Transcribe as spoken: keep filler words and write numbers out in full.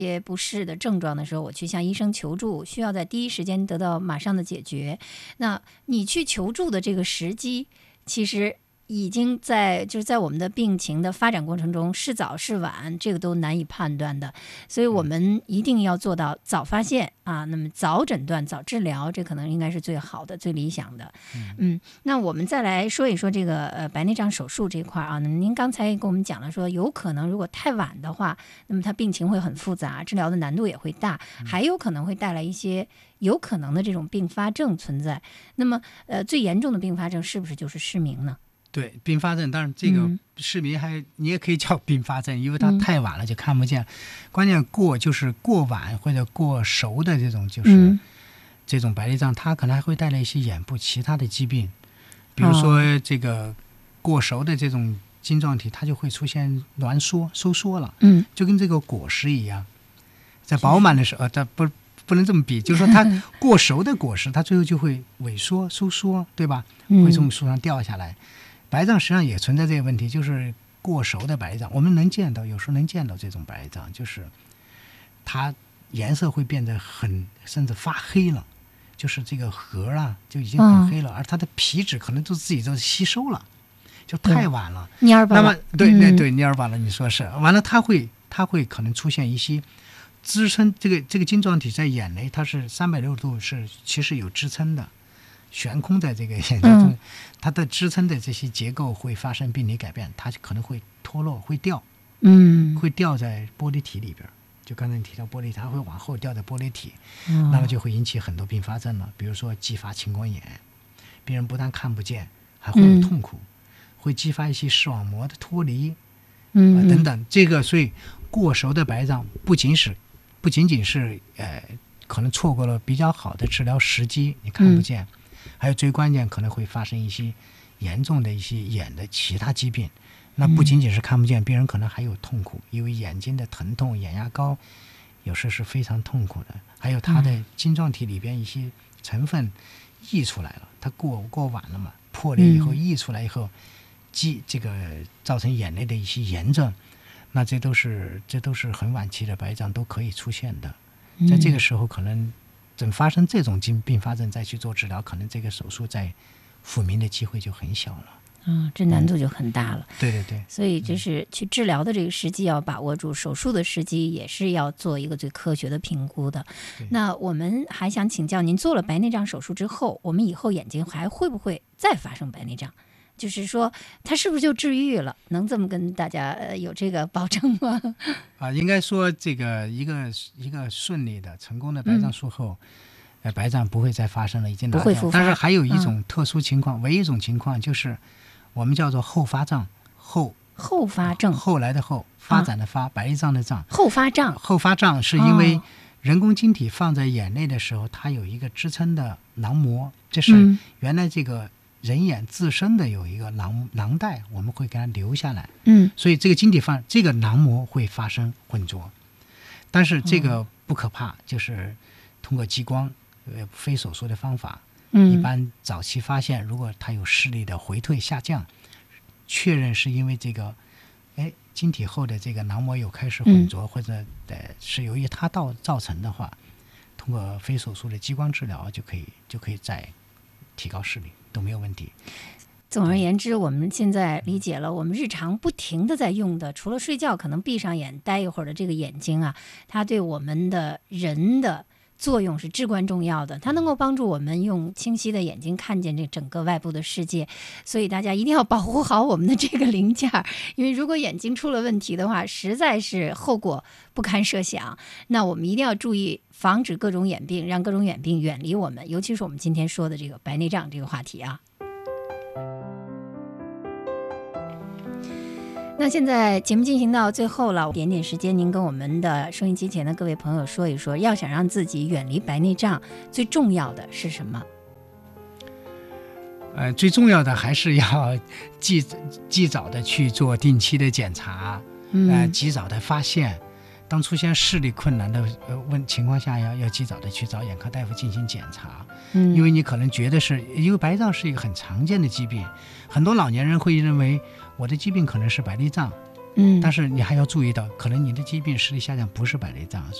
些不适的症状的时候，我去向医生求助，需要在第一时间得到马上的解决。那你去求助的这个时机，其实已经在就是在我们的病情的发展过程中是早是晚，这个都难以判断的。所以我们一定要做到早发现啊，那么早诊断、早治疗，这可能应该是最好的、最理想的。嗯，嗯那我们再来说一说这个呃白内障手术这块啊。那您刚才跟我们讲了说，有可能如果太晚的话，那么它病情会很复杂，治疗的难度也会大，还有可能会带来一些有可能的这种并发症存在。那么呃最严重的并发症是不是就是失明呢？ 对，并发症，当然这个失明还、嗯、你也可以叫并发症，因为它太晚了就看不见。嗯、关键过就是过晚或者过熟的这种，就是、嗯、这种白内障，它可能还会带来一些眼部其他的疾病，比如说这个过熟的这种晶状体，它就会出现挛缩、收缩了，嗯，就跟这个果实一样，在饱满的时候，它不不能这么比，就是说它过熟的果实，它最后就会萎缩、收缩，对吧？会从树上掉下来。白障实际上也存在这个问题，就是过熟的白内障，我们能见到，有时候能见到这种白内障，就是它颜色会变得很，甚至发黑了，就是这个核啊就已经很黑了，嗯、而它的皮脂可能都自己都吸收了，就太晚了。 蔫儿巴了。 那么对对对，蔫儿巴了，你说是。完了，它会它会可能出现一些支撑，这个这个晶状体在眼内，它是三百六十度是其实有支撑的。悬空在这个眼睛中、嗯，它的支撑的这些结构会发生病理改变，它可能会脱落、会掉，嗯，会掉在玻璃体里边。就刚才你提到玻璃体，它会往后掉在玻璃体，嗯、那么就会引起很多并发症了，比如说继发青光眼，病人不但看不见，还会有痛苦，嗯、会激发一些视网膜的脱离，嗯、呃、等等。这个所以过熟的白障不仅是不仅仅是呃可能错过了比较好的治疗时机，你看不见。嗯还有最关键可能会发生一些严重的一些眼的其他疾病，那不仅仅是看不见，病人可能还有痛苦，因为眼睛的疼痛，眼压高有时是非常痛苦的，还有它的晶状体里边一些成分溢出来了，它过过晚了嘛，破裂以后溢出来以后，积这个造成眼内的一些炎症，那这都是这都是很晚期的白障都可以出现的，在这个时候可能等发生这种并发症再去做治疗，可能这个手术在复明的机会就很小了。 嗯，这难度就很大了。 嗯、对对对， 所以就是去治疗的这个时机要把握住，手术的时机也是要做一个最科学的评估的。那我们还想请教您，做了白内障手术之后，我们以后眼睛还会不会再发生白内障？就是说它是不是就治愈了？能这么跟大家、呃、有这个保证吗？ 啊，应该说这个一个一个顺利的成功的白障术后、嗯呃、白障不会再发生了，已经拿掉。 不会复发。 但是还有一种特殊情况、嗯、唯一一种情况就是我们叫做后发障，后后发症， 后来的后，发展的发、啊、白内障的障。 后发障后发障是因为人工晶体放在眼内的时候、哦、它有一个支撑的囊膜，这是原来这个人眼自身的有一个囊囊袋，我们会给它留下来，嗯，所以这个晶体放这个囊膜会发生混浊，但是这个不可怕，嗯、就是通过激光呃非手术的方法，嗯，一般早期发现，如果它有视力的回退下降，确认是因为这个哎晶体后的这个囊膜有开始混浊，嗯、或者呃是由于它造造成的话，通过非手术的激光治疗就可以就可以再提高视力。都没有问题。 总而言之，我们现在理解了，我们日常不停的在用的，除了睡觉可能闭上眼待一会儿的这个眼睛啊，它对我们的人的作用是至关重要的，它能够帮助我们用清晰的眼睛看见这整个外部的世界，所以大家一定要保护好我们的这个零件，因为如果眼睛出了问题的话，实在是后果不堪设想。那我们一定要注意防止各种眼病，让各种眼病远离我们，尤其是我们今天说的这个白内障这个话题啊。那现在节目进行到最后了，点点时间，您跟我们的收音机前的各位朋友说一说，要想让自己远离白内障，最重要的是什么？ 呃，最重要的还是要及及早的去做定期的检查，呃，及早的发现。当出现视力困难的问情况下，要要及早的去找眼科大夫进行检查，嗯，因为你可能觉得是因为白内障是一个很常见的疾病，很多老年人会认为我的疾病可能是白内障， 嗯， 但是你还要注意到，可能你的疾病视力下降不是白内障，